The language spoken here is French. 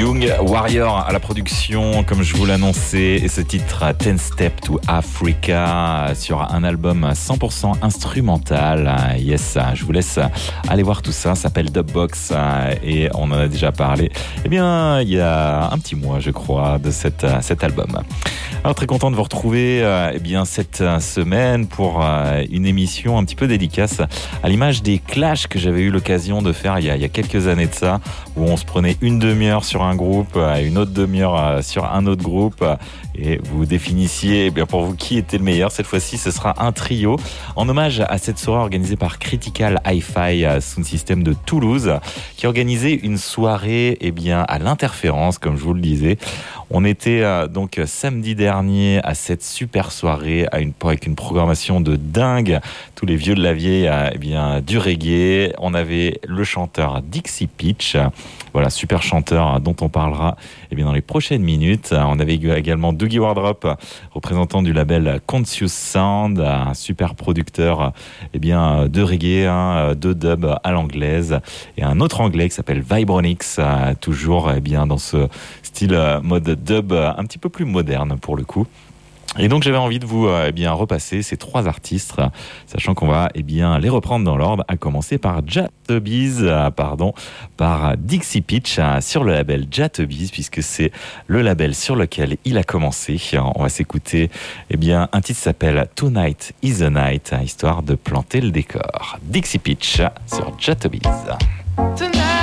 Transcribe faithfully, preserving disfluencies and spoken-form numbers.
Young Warrior à la production, comme je vous l'annonçais, et ce titre ten Step to Africa sur un album cent pour cent instrumental. Yes, je vous laisse aller voir tout ça. Ça s'appelle Dubbox et on en a déjà parlé. Eh bien, il y a un petit mois, je crois, de cette, cet album. Alors très content de vous retrouver euh, eh bien cette semaine pour euh, une émission un petit peu dédicace à l'image des clashs que j'avais eu l'occasion de faire il y a, il y a quelques années de ça, où on se prenait une demi-heure sur un groupe, euh, une autre demi-heure euh, sur un autre groupe, euh, et vous définissiez eh bien pour vous qui était le meilleur. Cette fois-ci, ce sera un trio en hommage à cette soirée organisée par Critical Hi-Fi euh, Sound System de Toulouse, qui organisait une soirée eh bien à l'interférence, comme je vous le disais. On était euh, donc samedi dernier à cette super soirée à une, avec une programmation de dingue. Tous les vieux de la vieille, euh, eh bien, du reggae. On avait le chanteur Dixie Peach, voilà, super chanteur dont on parlera eh bien, dans les prochaines minutes. On avait également Dougie Wardrop, représentant du label Conscious Sound, un super producteur eh bien, de reggae, hein, de dub à l'anglaise, et un autre anglais qui s'appelle Vibronix, toujours eh bien, dans ce style mode dub un petit peu plus moderne pour le coup. Et donc j'avais envie de vous euh, eh bien repasser ces trois artistes, sachant qu'on va eh bien les reprendre dans l'ordre, à commencer par Jatubbies, euh, pardon, par Dixie Peach euh, sur le label Jatubbies, puisque c'est le label sur lequel il a commencé. On va s'écouter eh bien un titre qui s'appelle Tonight is the Night, histoire de planter le décor. Dixie Peach sur Jatubbies.